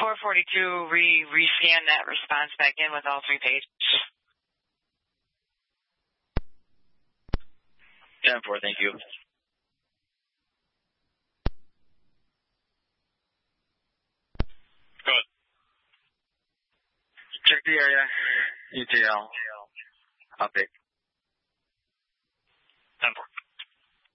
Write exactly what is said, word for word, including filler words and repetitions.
four forty-two, re rescan that response back in with all three pages. ten four, thank you. Good. Check the area. E T L. Update. ten four.